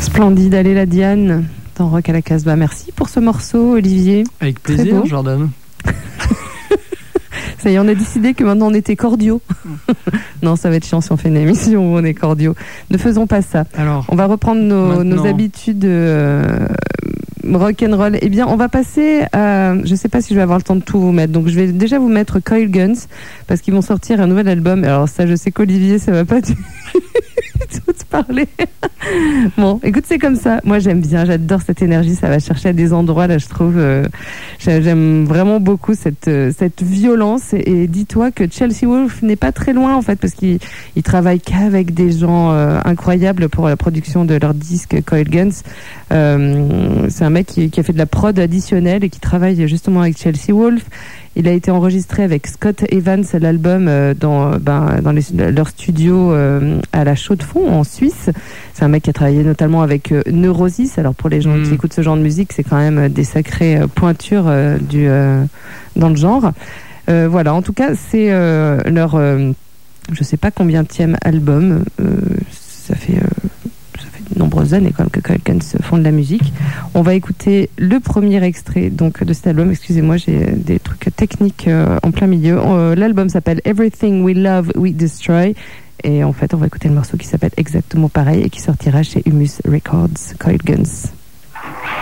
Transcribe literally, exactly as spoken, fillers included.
Splendide, allez la Diane dans Rock à la Casbah. Merci pour ce morceau, Olivier. Avec plaisir, Jordan. Ça y est, on a décidé que maintenant on était cordiaux. Non, ça va être chiant si on fait une émission où on est cordiaux. Ne faisons pas ça. Alors, on va reprendre nos, nos habitudes euh, rock'n'roll. Eh bien, on va passer à... Je sais pas si je vais avoir le temps de tout vous mettre. Donc, je vais déjà vous mettre Coil Guns parce qu'ils vont sortir un nouvel album. Alors ça, je sais qu'Olivier, ça va pas du tout te parler. Bon, écoute, c'est comme ça. Moi, j'aime bien. J'adore cette énergie. Ça va chercher à des endroits, là, je trouve... Euh, j'aime vraiment beaucoup cette, cette violence. Et, et dis-toi que Chelsea Wolfe n'est pas très loin, en fait, parce qu'il il travaille qu'avec des gens euh, incroyables pour la production de leur disque Coil Guns. Euh, c'est un mec qui, qui a fait de la prod additionnelle et qui travaille justement avec Chelsea Wolfe. Il a été enregistré avec Scott Evans, l'album, euh, dans, ben, dans les, leur studio euh, à la Chaux-de-Fonds, en Suisse. C'est un mec qui a travaillé notamment avec euh, Neurosis. Alors pour les gens mmh. qui écoutent ce genre de musique, c'est quand même des sacrées euh, pointures euh, du, euh, dans le genre. Euh, voilà, en tout cas, c'est euh, leur, euh, je sais pas combienième album. Euh, ça fait... Euh, de nombreuses années quand même que Coil Guns font de la musique. On va écouter le premier extrait donc de cet album. Excusez-moi, j'ai des trucs techniques euh, en plein milieu. Euh, l'album s'appelle Everything We Love, We Destroy. Et en fait, on va écouter le morceau qui s'appelle exactement pareil et qui sortira chez Humus Records, Coil Guns.